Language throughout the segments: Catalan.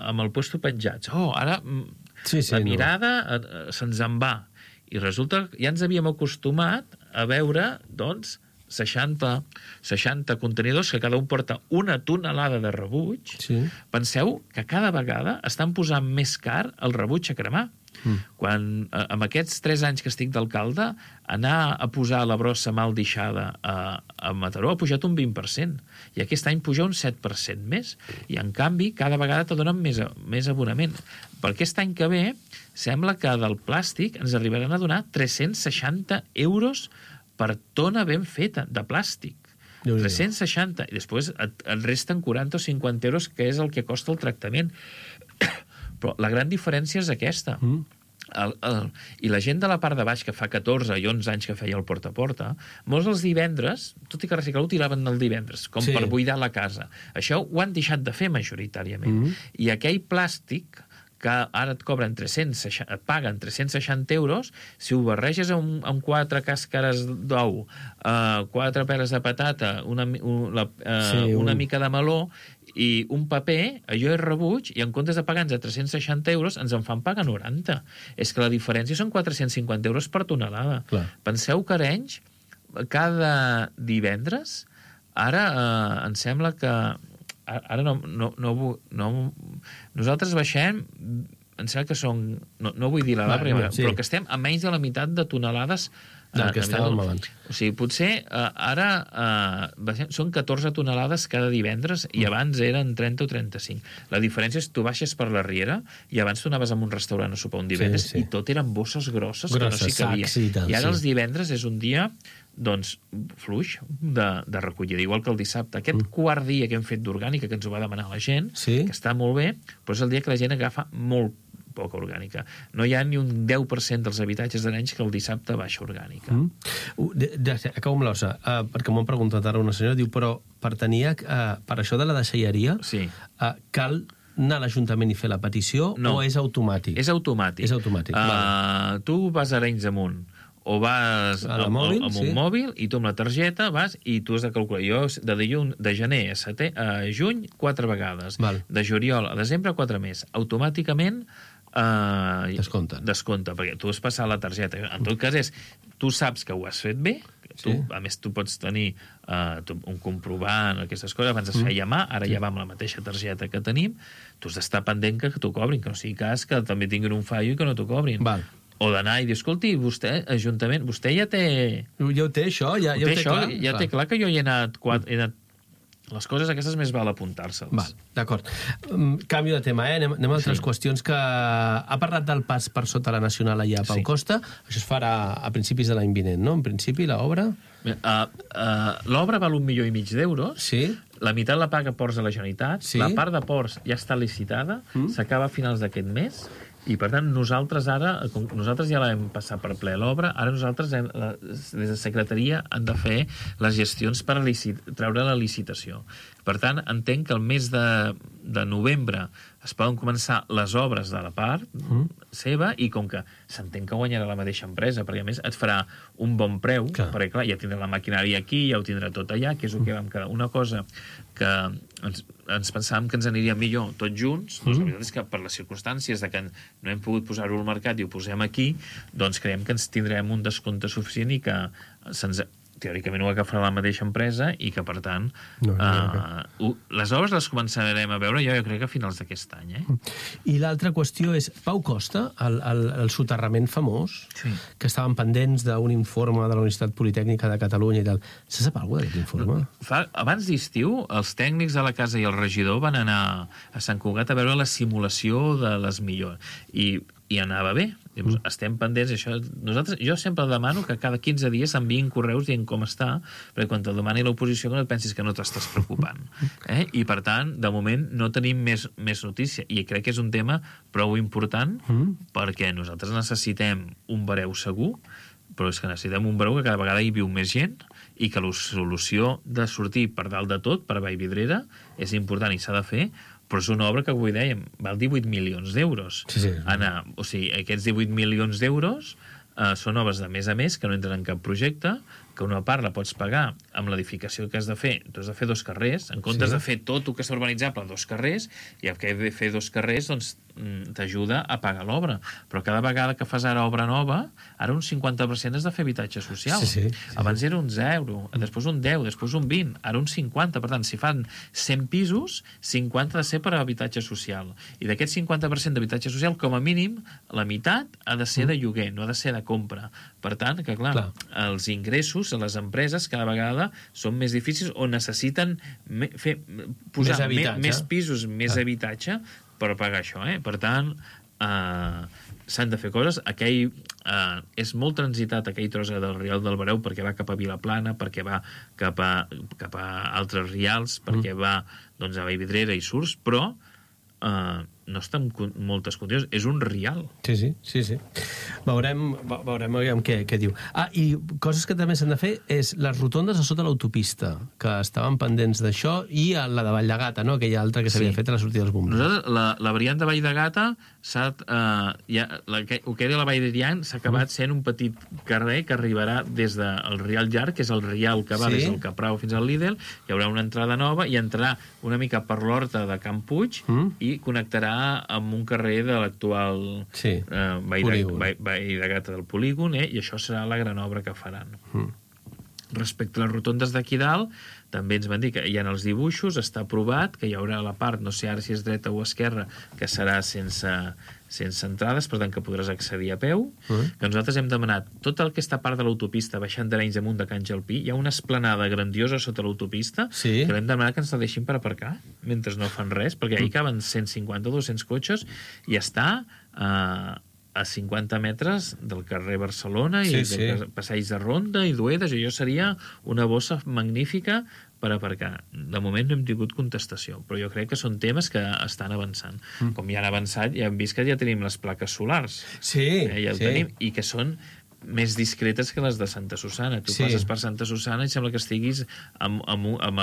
amb el puesto penjats. Ara la mirada se'ns en va. I resulta que ja ens havíem acostumat a veure, doncs, 60 contenidors que cada un porta una tonelada de rebuig. Penseu que cada vegada estan posant més car el rebuig a cremar. Quan amb aquests 3 anys que estic d'alcalde, anar a posar la brossa mal deixada a Mataró ha pujat un 20%, i aquest any puja un 7% més, i en canvi cada vegada te donen més abonament. Per aquest any que ve sembla que del plàstic ens arribaran a donar 360 euros per tona ben feta de plàstic. 360, i després et resten 40 o 50 euros, que és el que costa el tractament. Però la gran diferència és aquesta. I la gent de la part de baix, que fa 14 i 11 anys que feia el porta a porta, molts els divendres, tot i que reciclar, ho tiraven el divendres, com per buidar la casa. Això ho han deixat de fer majoritàriament. I aquell plàstic que ara et cobren et paguen 360 euros, si ho barreges amb 4 càscares d'ou, 4 peles de patata, una mica de meló i un paper, allò és rebuig, i en comptes de pagar-nos a 360 euros, ens en fan pagar 90. És que la diferència són 450 euros per tonelada. Penseu que Arenys, cada divendres, ara em sembla que ara nosaltres baixem, em sembla que són, no vull dir la dada, però que estem a menys de la meitat de tonelades del que estàvem abans. O sigui, potser ara són 14 tonelades cada divendres i abans eren 30 o 35. La diferència és que tu baixes per la Riera i abans tu anaves a un restaurant a sopar un divendres i tot eren bosses grosses que no s'hi cabia. I ara els divendres és un dia doncs fluix de recollida, igual que el dissabte. Aquest quart dia que hem fet d'orgànica, que ens ho va demanar la gent, que està molt bé, però és el dia que la gent agafa molt poca orgànica. No hi ha ni un 10% dels habitatges d'Arenys que el dissabte baixa orgànica. Acabo amb l'ossa, perquè m'ho han preguntat ara una senyora, diu, però per això de la deixalleria cal anar a l'Ajuntament i fer la petició o és automàtic? És automàtic. És automàtic. Tu vas a Arenys Amunt o vas amb un mòbil i tu amb la targeta vas i tu has de calcular. Jo de gener a juny 4 vegades, de juliol a desembre 4 més. Automàticament descompta, perquè tu has passat la targeta. En tot cas tu saps que ho has fet bé, a més tu pots tenir un comprovant, aquestes coses, abans es feia mà, ara ja va amb la mateixa targeta que tenim, tu has d'estar pendent que t'ho cobrin, que no sigui cas que també tinguin un fallo i que no t'ho cobrin. O d'anar i dir, escolti, vostè, Ajuntament, vostè ja té... Ja ho té, això? Ja ho té clar? Ja té clar que jo hi he anat... Les coses aquestes més val apuntar-se'ls. D'acord. Canvi de tema, anem a altres qüestions que... Ha parlat del pas per sota la Nacional allà a Pau Costa. Això es farà a principis de l'any vinent, no? En principi, l'obra... L'obra val 1,5 milions d'euros. La meitat la paga Ports de la Generalitat. La part de Ports ja està licitada. S'acaba a finals d'aquest mes. I, per tant, nosaltres ja l'hem passat per ple l'obra, ara nosaltres, des de secretaria, hem de fer les gestions per treure la licitació. Per tant, entenc que el mes de novembre es poden començar les obres de la part seva i com que s'entén que guanyarà la mateixa empresa, perquè a més et farà un bon preu, perquè clar, ja tindrà la maquinària aquí, ja ho tindrà tot allà, que és el que vam quedar. Una cosa que ens pensàvem que ens aniria millor tots junts, doncs la veritat és que per les circumstàncies de que no hem pogut posar-ho al mercat i ho posem aquí, doncs creiem que ens tindrem un descompte suficient i que teòricament ho agafarà la mateixa empresa i que, per tant, les obres les començarem a veure jo crec que a finals d'aquest any. I l'altra qüestió és Pau Costa, el soterrament famós, que estaven pendents d'un informe de la Universitat Politècnica de Catalunya i tal. Se sap alguna cosa d'aquest informe? Abans d'estiu, els tècnics de la casa i el regidor van anar a Sant Cugat a veure la simulació de les millors. I anava bé. Estem pendents d'això. Jo sempre demano que cada 15 dies enviïn correus dient com està, perquè quan te demani l'oposició que no et pensis que no t'estàs preocupant. I per tant, de moment no tenim més notícia, i crec que és un tema prou important perquè nosaltres necessitem un bareu segur, però és que necessitem un bareu que cada vegada hi viu més gent i que la solució de sortir per dalt de tot, per Vallvidrera, és important i s'ha de fer, però és una obra que, avui dèiem, val 18 milions d'euros. O sigui, aquests 18 milions d'euros són obres de més a més que no entren en cap projecte, que una part la pots pagar amb l'edificació que has de fer, tu has de fer 2 carrers, en comptes de fer tot el que està urbanitzable 2 carrers, i el que he de fer 2 carrers, doncs t'ajuda a pagar l'obra. Però cada vegada que fas ara obra nova, ara un 50% has de fer habitatge social. Abans era un 0, després un 10, després un 20, ara un 50. Per tant, si fan 100 pisos, 50 ha de ser per a habitatge social. I d'aquest 50% d'habitatge social, com a mínim, la meitat ha de ser de lloguer, no ha de ser de compra. Per tant, que clar, els ingressos a les empreses cada vegada són més difícils o necessiten posar més pisos, més habitatge per pagar això. Per tant, s'han de fer coses. És molt transitat aquell tros del Rial del Bareu perquè va cap a Vilaplana, perquè va cap a altres rials, perquè va a Vallvidrera i Surts, però no està en moltes condicions. És un rial. Sí. Veurem què diu. I coses que també s'han de fer és les rotondes a sota l'autopista, que estaven pendents d'això, i la de Vall de Gata, no? Aquella altra que s'havia fet a la sortida dels bombers. Nosaltres, la variant de Vall de Gata, el que era la Vall d'Irian, s'ha acabat sent un petit carrer que arribarà des del Rial Llarg, que és el rial que va des del Caprau fins al Lidl. Hi haurà una entrada nova i entrarà una mica per l'horta de Camp Puig i connectarà amb un carrer de l'actual Vall de Gata del polígon, i això serà la gran obra que faran. Respecte a les rotondes d'aquí dalt, també ens van dir que hi ha els dibuixos, està aprovat, que hi haurà la part, no sé ara si és dreta o esquerra, que serà sense entrades, per tant que podràs accedir a peu, que nosaltres hem demanat tot el que està a part de l'autopista, baixant d'Arenys amunt de Can Jalpí, hi ha una esplanada grandiosa sota l'autopista, que l'hem demanat que ens la deixin per aparcar, mentre no fan res, perquè ahir caben 150 o 200 cotxes, i està a 50 metres del carrer Barcelona i de passeig de Ronda i Duedes, i allò seria una bossa magnífica per aparcar. De moment no hem tingut contestació, però jo crec que són temes que estan avançant. Com ja han avançat, ja hem vist que ja tenim les plaques solars. Ja ho tenim, i que són més discretes que les de Santa Susana. Tu passes per Santa Susana i sembla que estiguis amb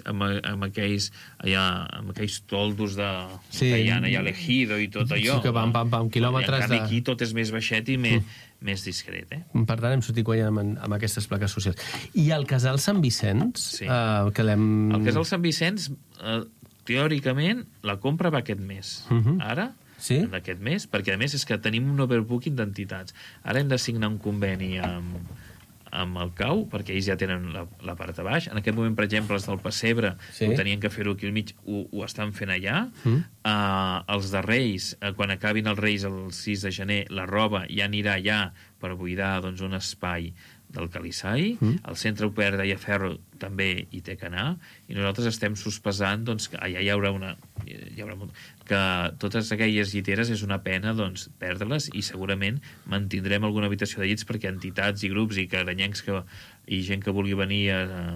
aquells toldos que hi ha allà, l'Ejido i tot allò. Que van quilòmetres. I en canvi aquí tot és més baixet i més discret. Per tant, hem sortit guanyant amb aquestes plaques socials. I el casal Sant Vicenç, que l'hem... El casal Sant Vicenç, teòricament, la compra va aquest mes. Ara... d'aquest mes, perquè a més és que tenim un overbooking d'entitats. Ara hem de signar un conveni amb el CAU, perquè ells ja tenen la part de baix. En aquest moment, per exemple, els del Pessebre ho tenien que fer-ho aquí al mig, ho estan fent allà. Els de Reis, quan acabin els Reis el 6 de gener, la roba ja anirà allà per buidar un espai del Calissai. El centre obert de Llaferro també hi té que anar, i nosaltres estem sospesant que allà hi haurà que totes aquelles lliteres és una pena perdre-les, i segurament mantindrem alguna habitació de llits perquè entitats i grups i caranyencs i gent que vulgui venir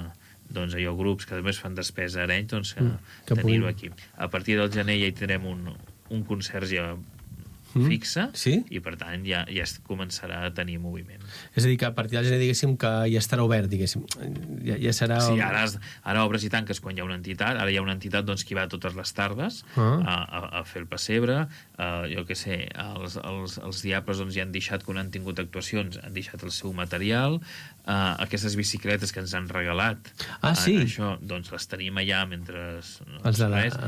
grups que també fan despesa a Arenys, tenir-ho aquí. A partir del gener ja hi tindrem un conserge fixa, i per tant ja començarà a tenir moviment. És a dir, que a partir del gener, diguéssim, que ja estarà obert, diguéssim. Ja serà... Sí, ara obres i tanques quan hi ha una entitat. Ara hi ha una entitat que va totes les tardes a fer el pessebre. Jo què sé, els diables ja han deixat, quan han tingut actuacions, han deixat el seu material. Aquestes bicicletes que ens han regalat, això, les tenim allà mentre... Els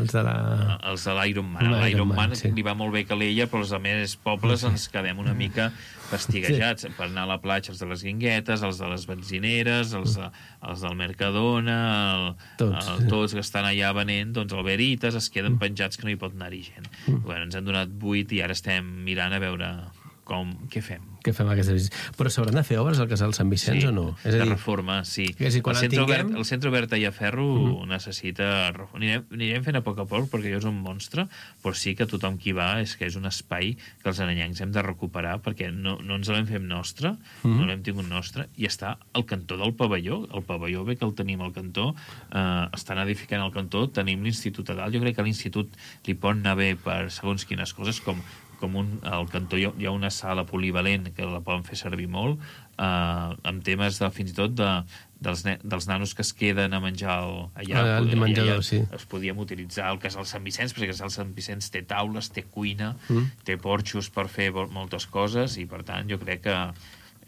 de l'Ironman. L'Ironman li va molt bé Calella, però els altres pobles ens quedem una mica fastiguejats per anar a la platja, els de les Guinguetes, els de les benzineres, els del Mercadona, tots que estan allà venent, el Veritas, es queden penjats que no hi pot anar-hi gent. Ens han donat 8 i ara estem mirant a veure què fem. Què fem aquestes visites? Però s'hauran de fer obres al casal Sant Vicenç o no? De reforma, sí. El centre obert a Llaferro necessita... Anirem fent a poc, perquè jo és un monstre, però sí que tothom qui va és que és un espai que els arenyencs hem de recuperar, perquè no ens l'hem fet nostre, no l'hem tingut nostre, i està al cantó del pavelló. El pavelló bé que el tenim al cantó, estan edificant al cantó, tenim l'Institut a dalt. Jo crec que a l'Institut li pot anar bé per segons quines coses, com al cantó hi ha una sala polivalent que la poden fer servir molt, amb temes fins i tot dels nanos que es queden a menjar allà. Es podíem utilitzar el casal Sant Vicenç, perquè el casal Sant Vicenç té taules, té cuina, té porxos per fer moltes coses, i per tant jo crec que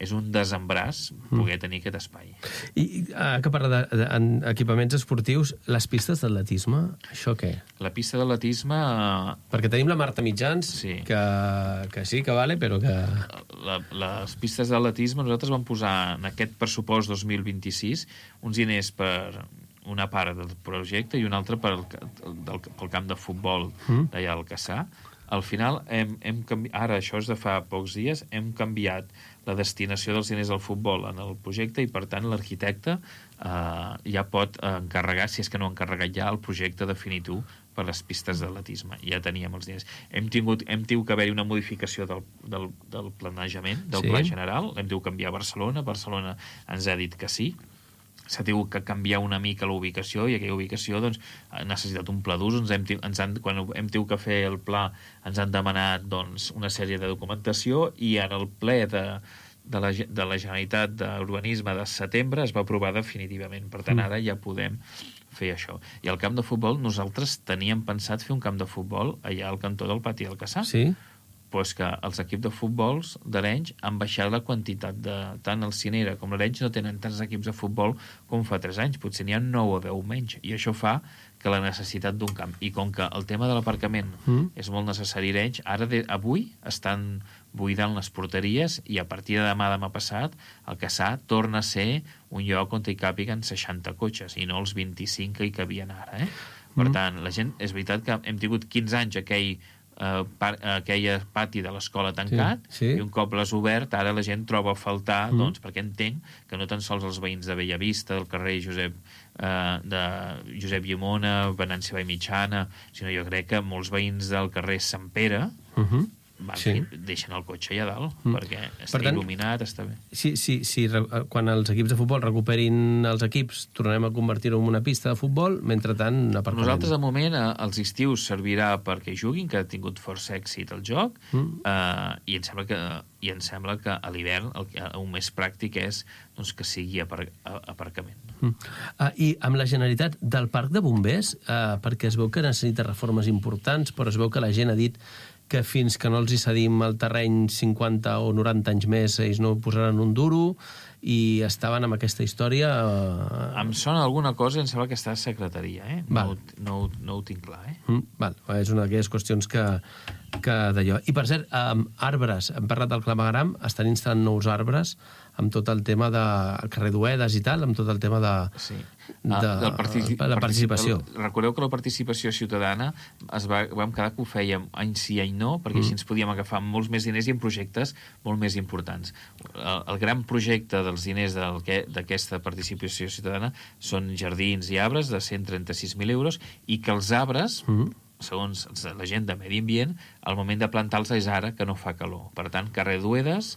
és un desembràs poder tenir aquest espai. I que parla d'equipaments esportius, les pistes d'atletisme, això què? La pista d'atletisme... Perquè tenim la Marta Mitjans, que sí, que vale, però que... Les pistes d'atletisme, nosaltres vam posar en aquest pressupost 2026 uns diners per una part del projecte i una altra pel camp de futbol d'allà al Cassà. Al final, ara, això és de fa pocs dies, hem canviat la destinació dels diners al futbol en el projecte i, per tant, l'arquitecte ja pot encarregar, si és que no ha encarregat ja, el projecte definitiu per les pistes d'atletisme. Ja teníem els diners. Hem tingut que haver-hi una modificació del planejament, del pla general. Hem tingut canviar a Barcelona. Barcelona ens ha dit que sí. S'ha tingut que canviar una mica la ubicació i aquella ubicació doncs, ha necessitat un pla d'ús. Quan hem tingut que fer el pla ens han demanat doncs, una sèrie de documentació i en el ple de la Generalitat d'Urbanisme de setembre es va aprovar definitivament. Per tant, ara ja podem fer això. I al camp de futbol, nosaltres teníem pensat fer un camp de futbol allà al cantó del Pati del Cassà. Sí? Pues que els equips de futbols d'Arenys han baixat la quantitat tant el Cinera com l'Arenys no tenen tants equips de futbol com fa 3 anys, potser n'hi ha 9 o 10 menys, i això fa que la necessitat d'un camp, i com que el tema de l'aparcament és molt necessari a Arenys, avui estan buidant les porteries i a partir de demà passat el Cassà torna a ser un lloc on hi càpiguen 60 cotxes i no els 25 que hi cabien ara. Per tant, la gent, és veritat que hem tingut 15 anys aquell pati de l'escola tancat i un cop l'has obert ara la gent troba a faltar perquè entenc que no tan sols els veïns de Bellavista, del carrer Josep Llimona, Venància Vall Mitjana, sinó jo crec que molts veïns del carrer Sant Pere deixen el cotxe allà dalt perquè està il·luminat, està bé. Quan els equips de futbol recuperin els equips tornarem a convertir-ho en una pista de futbol, mentrestant aparcament. Nosaltres de moment els estius servirà perquè juguin, que ha tingut força èxit el joc, i em sembla que a l'hivern el més pràctic és que sigui aparcament. I amb la Generalitat del Parc de Bombers, perquè es veu que necessita reformes importants, però es veu que la gent ha dit que fins que no els hi cedim el terreny 50 o 90 anys més, ells no posaran un duro, i estaven amb aquesta història... Em sona alguna cosa, em sembla que està a secretaria, no ho tinc clar, és una d'aquelles qüestions que d'allò. I per cert, arbres, hem parlat del clavegueram, estan instal·lant nous arbres amb tot el tema del carrer d'Uedes i tal, amb tot el tema de la participació. Recordeu que la participació ciutadana vam quedar que ho fèiem any sí, any no, perquè així ens podíem agafar molts més diners i en projectes molt més importants. El gran projecte dels diners d'aquesta participació ciutadana són jardins i arbres de 136.000 euros i que els arbres... segons la gent de Medi Ambient, el moment de plantar-los és ara, que no fa calor. Per tant, carrer d'Uedes,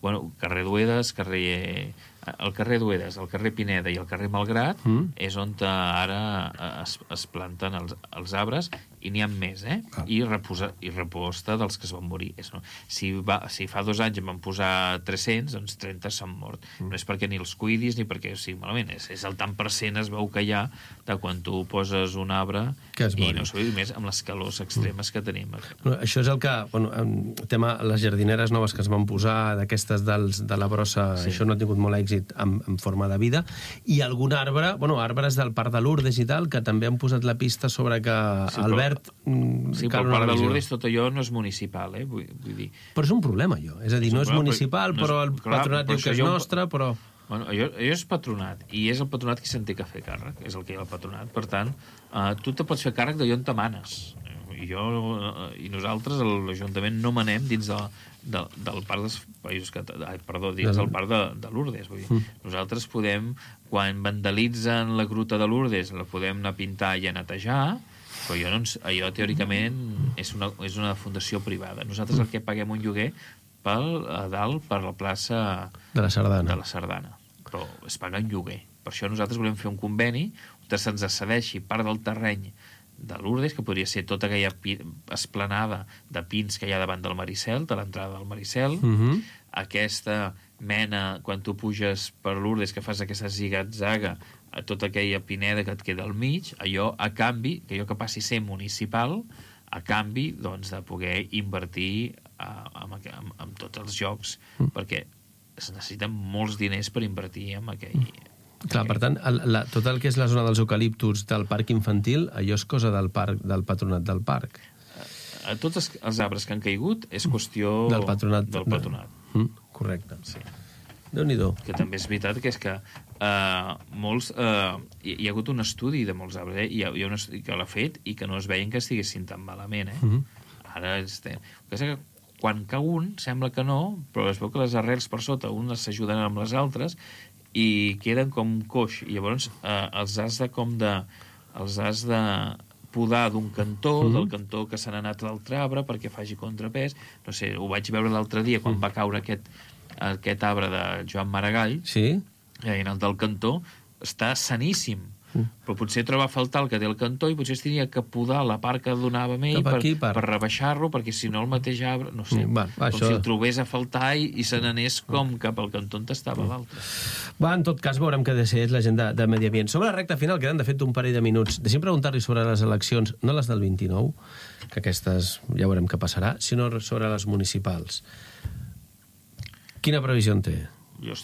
el carrer d'Uedes, el carrer Pineda i el carrer Malgrat és on ara es planten els arbres i n'hi ha més, i reposta dels que es van morir. Si fa 2 anys en van posar 300, doncs 30 s'han mort. No és perquè ni els cuidis ni perquè sigui malament, és el tant per cent es veu que hi ha de quan tu poses un arbre i no s'ho més amb les calors extremes que tenim. Això és el que, tema les jardineres noves que es van posar, d'aquestes de la brossa, això no ha tingut molt èxit en forma de vida, i algun arbre, arbres del Parc de Lourdes i tal, que també han posat la pista sobre que Albert... Sí, però el Parc de Lourdes tot allò no és municipal, vull dir... Però és un problema, allò. És a dir, no és municipal, però el patronat diu que és nostre, però... Allò és patronat, i és el patronat qui se'n té que fer càrrec, és el que hi ha el patronat. Per tant, tu te pots fer càrrec d'allò on te manes. I nosaltres, l'Ajuntament, no manem dins del Parc dels Països Catalans, dins del Parc de Lourdes. Vull dir, nosaltres podem, quan vandalitzen la gruta de Lourdes, la podem anar a pintar i a netejar, però allò teòricament és una fundació privada. Nosaltres el que paguem un lloguer a dalt per la plaça de la Sardana. Però es paga un lloguer. Per això nosaltres volem fer un conveni on se'ns cedeixi part del terreny de Lourdes, que podria ser tota aquella esplanada de pins que hi ha davant del Maricel, de l'entrada del Maricel, aquesta mena, quan tu puges per Lourdes, que fas aquesta zigat-zaga, a tota aquella pineda que et queda al mig, allò a canvi, que allò que passi a ser municipal, a canvi de poder invertir en tots els jocs, perquè es necessiten molts diners per invertir en aquell... Clar, per tant, tot el que és la zona dels eucaliptus del parc infantil, allò és cosa del patronat del parc. Tots els arbres que han caigut és qüestió del patronat. Correcte. Sí. Déu-n'hi-do. Que també és veritat que és que molts... hi ha hagut un estudi de molts arbres, hi ha un estudi que l'ha fet i que no es veien que estiguessin tan malament, Ara, que quan cau un, sembla que no, però es veu que les arrels per sota unes s'ajuden amb les altres i queden com coix. I llavors els has de podar d'un cantó, del cantó que se n'ha anat a l'altre arbre perquè faci contrapès. No sé, ho vaig veure l'altre dia quan va caure aquest arbre de Joan Maragall, sí? En el del cantó, està saníssim. Però potser troba a faltar el que té el cantó i potser es tenia que podar la part que donava amb ell per rebaixar-lo, perquè si no el mateix arbre, no sé, com si el trobés a faltar i se n'anés com cap al cantó on estava l'altre. En tot cas, veurem què decideix la gent de Medi Ambient. Sobre la recta final, queden de fet un parell de minuts. Deixem preguntar-li sobre les eleccions, no les del 29, que aquestes ja veurem què passarà, sinó sobre les municipals. Quina previsió en té? Jo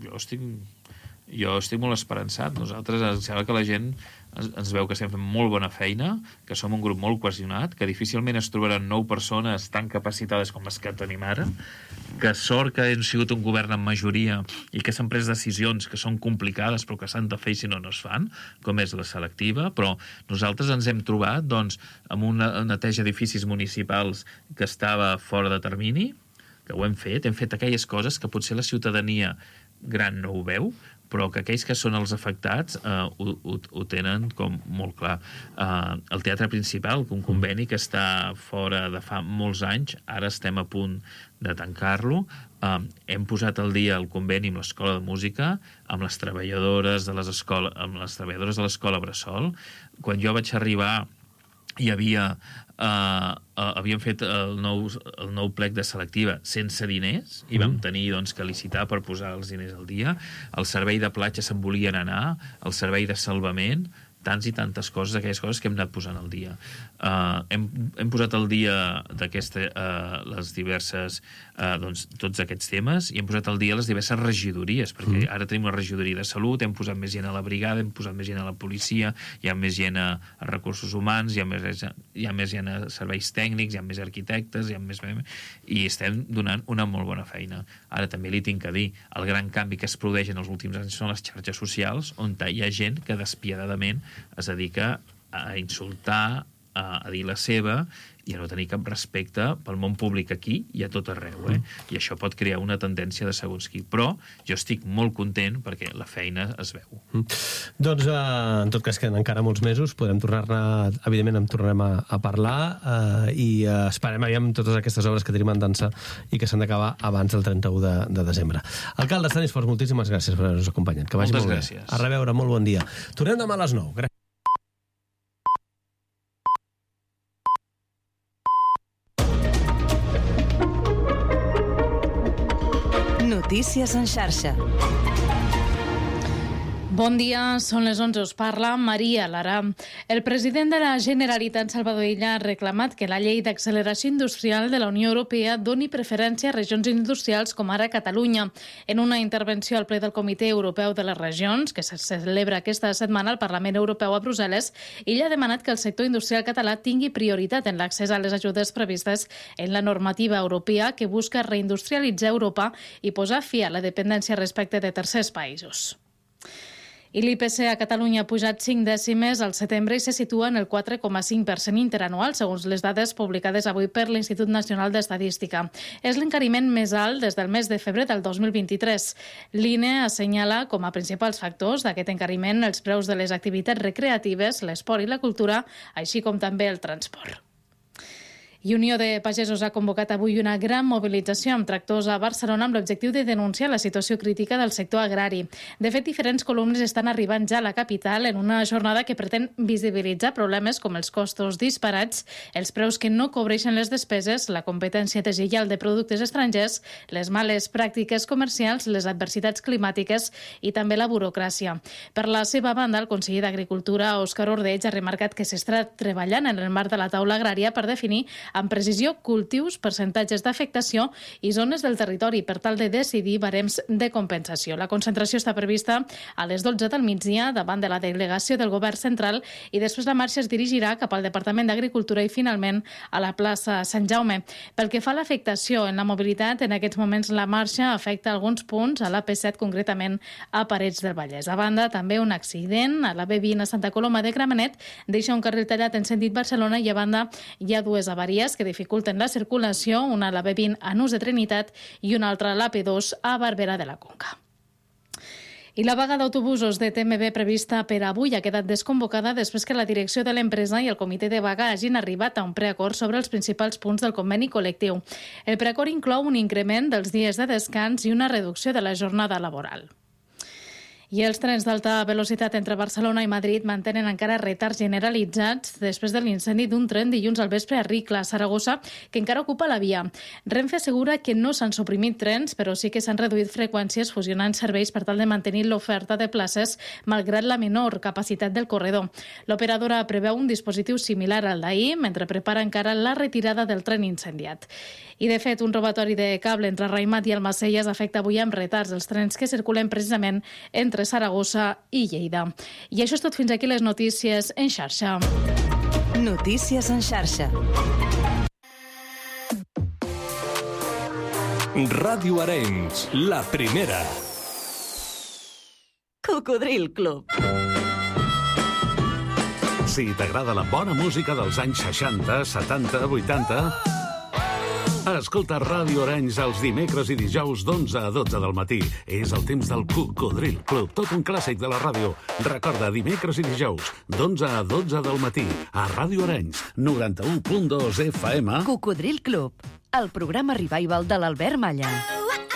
estic molt esperançat. Nosaltres, em sembla que la gent ens veu que estem fent molt bona feina, que som un grup molt cohesionat, que difícilment es trobaran 9 persones tan capacitades com les que tenim ara, que sort que hem sigut un govern en majoria i que s'han pres decisions que són complicades però que s'han de fer i si no, no es fan, com és la selectiva, però nosaltres ens hem trobat amb una neteja d'edificis municipals que estava fora de termini, que ho hem fet aquelles coses que potser la ciutadania gran no ho veu, però que aquells que són els afectats ho tenen com molt clar. El teatre principal, un conveni que està fora de fa molts anys, ara estem a punt de tancar-lo. Hem posat al dia el conveni amb l'Escola de Música, amb les treballadores de l'Escola Bressol. Quan jo vaig arribar hi havia... havíem fet el nou plec de selectiva sense diners i vam tenir que licitar per posar els diners al dia. El servei de platja se'n volien anar, el servei de salvament, tants i tantes coses, aquelles coses que hem anat posant al dia. Hem posat al dia les diverses tots aquests temes i hem posat al dia les diverses regidories, perquè ara tenim una regidoria de salut, hem posat més gent a la brigada, hem posat més gent a la policia, hi ha més gent a recursos humans, hi ha més gent a serveis tècnics, hi ha més arquitectes, i estem donant una molt bona feina. Ara també li tinc que dir, el gran canvi que es produeix en els últims anys són les xarxes socials, on hi ha gent que despiadadament es dedica a insultar, a dir la seva i a no tenir cap respecte pel món públic aquí i a tot arreu. I això pot crear una tendència de segons qui. Però jo estic molt content perquè la feina es veu. Doncs, en tot cas, queden encara molts mesos. Podrem tornar-ne, evidentment, en tornarem a parlar i esperem aviam totes aquestes obres que tenim en dansa i que s'han d'acabar abans del 31 de desembre. Alcalde Stanis Fors, moltíssimes gràcies per haver-nos acompanyat. Que vagi molt bé. Gràcies. A reveure, molt bon dia. Tornem demà a les 9. Gràcies. Notícies en xarxa. Bon dia, són les 11, us parla Maria Lara. El president de la Generalitat, Salvador Illa, ha reclamat que la llei d'acceleració industrial de la Unió Europea doni preferència a regions industrials com ara Catalunya. En una intervenció al ple del Comitè Europeu de les Regions, que se celebra aquesta setmana al Parlament Europeu a Brussel·les, Illa ha demanat que el sector industrial català tingui prioritat en l'accés a les ajudes previstes en la normativa europea que busca reindustrialitzar Europa i posar fi a la dependència respecte de tercers països. I l'IPC a Catalunya ha pujat 5 dècimes al setembre i se situa en el 4,5% interanual, segons les dades publicades avui per l'Institut Nacional d'Estadística. És l'encariment més alt des del mes de febrer del 2023. L'INE assenyala com a principals factors d'aquest encariment els preus de les activitats recreatives, l'esport i la cultura, així com també el transport. I Unió de Pagesos ha convocat avui una gran mobilització amb tractors a Barcelona amb l'objectiu de denunciar la situació crítica del sector agrari. De fet, diferents columnes estan arribant ja a la capital en una jornada que pretén visibilitzar problemes com els costos disparats, els preus que no cobreixen les despeses, la competència deslleial de productes estrangers, les males pràctiques comercials, les adversitats climàtiques i també la burocràcia. Per la seva banda, el conseller d'Agricultura, Òscar Ordeig, ha remarcat que s'està treballant en el marc de la taula agrària per definir amb precisió cultius, percentatges d'afectació i zones del territori per tal de decidir barems de compensació. La concentració està prevista a les 12 del migdia davant de la delegació del Govern Central i després la marxa es dirigirà cap al Departament d'Agricultura i finalment a la plaça Sant Jaume. Pel que fa a l'afectació en la mobilitat, en aquests moments la marxa afecta alguns punts a l'AP7, concretament a Parets del Vallès. A banda, també un accident a la B20 a Santa Coloma de Gramenet deixa un carril tallat en sentit Barcelona i a banda hi ha dues avaries que dificulten la circulació, una a la B20 a Nus de Trinitat i una altra a l'AP2 a Barberà de la Conca. I la vaga d'autobusos de TMB prevista per avui ha quedat desconvocada després que la direcció de l'empresa i el comitè de vaga hagin arribat a un preacord sobre els principals punts del conveni col·lectiu. El preacord inclou un increment dels dies de descans i una reducció de la jornada laboral. I els trens d'alta velocitat entre Barcelona i Madrid mantenen encara retards generalitzats després de l'incendi d'un tren dilluns al vespre a Ricla, a Saragossa, que encara ocupa la via. Renfe assegura que no s'han suprimit trens, però sí que s'han reduït freqüències fusionant serveis per tal de mantenir l'oferta de places malgrat la menor capacitat del corredor. L'operadora preveu un dispositiu similar al d'ahir, mentre prepara encara la retirada del tren incendiat. I, de fet, un robatori de cable entre Raimat i Almacelles afecta avui amb retards els trens que circulen precisament entre Saragossa i Lleida. I això és tot, fins aquí les notícies en xarxa. Notícies en xarxa. Ràdio Arenys, la primera. Cocodril Club. Si t'agrada la bona música dels anys 60, 70, 80... Escolta Ràdio Arenys els dimecres i dijous d'11 a 12 del matí. És el temps del Cocodril Club, tot un clàssic de la ràdio. Recorda, dimecres i dijous, d'11 a 12 del matí, a Ràdio Arenys, 91.2 FM. Cocodril Club, el programa revival de l'Albert Malla.